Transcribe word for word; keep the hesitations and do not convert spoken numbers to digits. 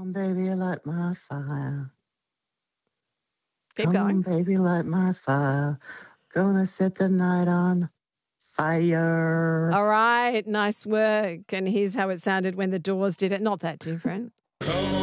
on, baby, light my fire. Keep Come going. on, baby, light my fire. Gonna set the night on fire. All right, nice work. And here's how it sounded when the Doors did it. Not that different.